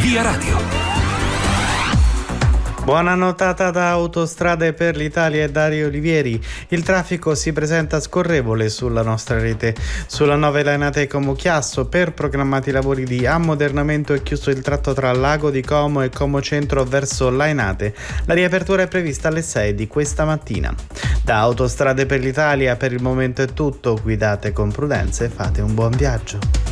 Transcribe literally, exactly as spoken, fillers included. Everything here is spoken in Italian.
Via Radio. Buona notata da Autostrade per l'Italia e Dario Olivieri. Il traffico si presenta scorrevole sulla nostra rete. Sulla nove Lainate Como Chiasso, per programmati lavori di ammodernamento è chiuso il tratto tra Lago di Como e Como Centro verso Lainate. La riapertura è prevista alle sei di questa mattina. Da Autostrade per l'Italia per il momento è tutto. Guidate con prudenza e fate un buon viaggio.